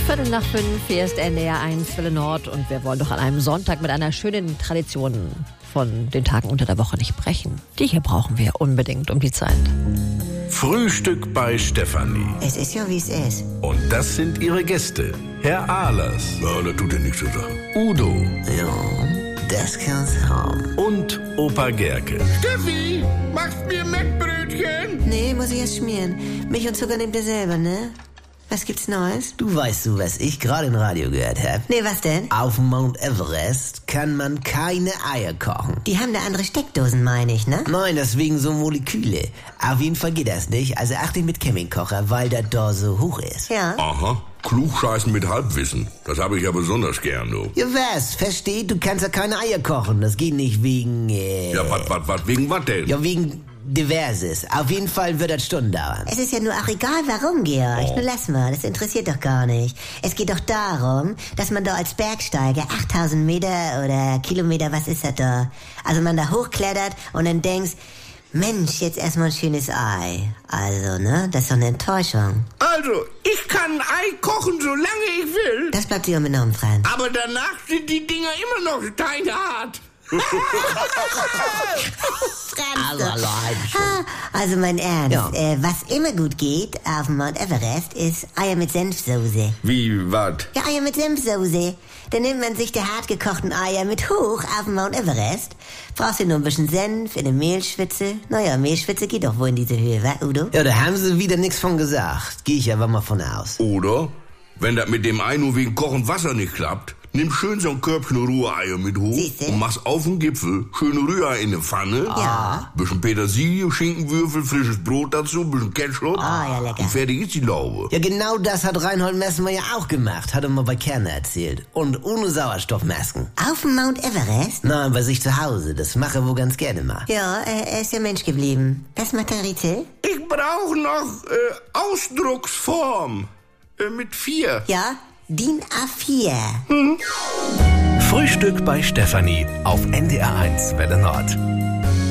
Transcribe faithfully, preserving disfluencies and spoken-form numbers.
Viertel nach fünf, hier ist N D R eins Welle Nord und wir wollen doch an einem Sonntag mit einer schönen Tradition von den Tagen unter der Woche nicht brechen. Die hier brauchen wir unbedingt um die Zeit. Frühstück bei Stefanie. Es ist ja, wie es ist. Und das sind ihre Gäste. Herr Ahlers. Ja, das tut ja nichts zur Sache. Udo. Ja, das kann's haben. Und Opa Gerke. Steffi, machst mir Mettbrötchen? Nee, muss ich erst schmieren. Milch und Zucker nehmt ihr selber, ne? Was gibt's Neues? Du weißt du, was ich gerade im Radio gehört habe? Nee, was denn? Auf Mount Everest kann man keine Eier kochen. Die haben da andere Steckdosen, meine ich, ne? Nein, deswegen so Moleküle. Auf jeden Fall geht das nicht. Also achte mit Campingkocher, weil das da so hoch ist. Ja. Aha, Klugscheißen mit Halbwissen. Das habe ich ja besonders gern, du. Ja, was? Versteht? Du kannst ja keine Eier kochen. Das geht nicht wegen, äh... Ja, wat, wat, wat, wegen was denn? Ja, wegen Diverses. Auf jeden Fall wird das Stunden dauern. Es ist ja nur auch egal, warum, Georg. Oh. Nur lass mal, das interessiert doch gar nicht. Es geht doch darum, dass man da als Bergsteiger achttausend Meter oder Kilometer, was ist das da? Also man da hochklettert und dann denkst, Mensch, jetzt erstmal ein schönes Ei. Also, ne, das ist doch eine Enttäuschung. Also, ich kann ein Ei kochen, solange ich will. Das bleibt dir unbenommen, Franz. Aber danach sind die Dinger immer noch steinhart. Also, allein schon. Ah, also mein Ernst, Ja. äh, was immer gut geht auf dem Mount Everest ist Eier mit Senfsoße. Wie, wat? Ja, Eier mit Senfsoße. Dann nimmt man sich die hartgekochten Eier mit hoch auf dem Mount Everest. Brauchst du nur ein bisschen Senf in eine Mehlschwitze. Naja, Mehlschwitze geht doch wohl in diese Höhe, wa, Udo? Ja, da haben sie wieder nichts von gesagt. Gehe ich aber mal von aus. Oder, wenn das mit dem Ei nur wegen kochend Wasser nicht klappt, nimm schön so ein Körbchen Rühreier mit hoch Siehste? und mach's auf den Gipfel. Schöne Rührei in eine Pfanne. Ja. Bisschen Petersilie, Schinkenwürfel, frisches Brot dazu, bisschen Ketchup. Ah, ja, lecker. Und fertig ist die Laube. Ja, genau das hat Reinhold Messmer ja auch gemacht. Hat er mal bei Kerner erzählt. Und ohne Sauerstoffmasken. Auf dem Mount Everest? Nein, bei sich zu Hause. Das mache er wohl ganz gerne mal. Ja, äh, er ist ja Mensch geblieben. Was macht der Rätsel? Ich brauche noch äh, Ausdrucksform. Äh, mit vier. Ja, D I N A vier. Frühstück bei Stefanie auf N D R eins Welle Nord.